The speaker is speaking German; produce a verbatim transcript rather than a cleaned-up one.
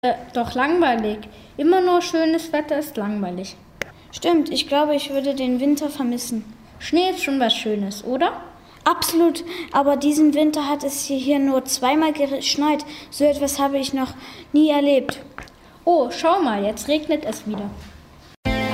Äh, doch langweilig. Immer nur schönes Wetter ist langweilig. Stimmt, ich glaube, ich würde den Winter vermissen. Schnee ist schon was Schönes, oder? Absolut, aber diesen Winter hat es hier nur zweimal geschneit. So etwas habe ich noch nie erlebt. Oh, schau mal, jetzt regnet es wieder.